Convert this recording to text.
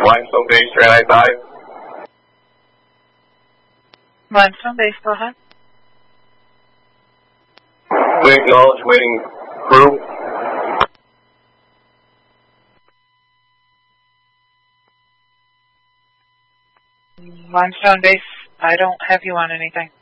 Limestone Base 395. Limestone Base, go ahead. We acknowledge waiting crew. Limestone Base, I don't have you on anything.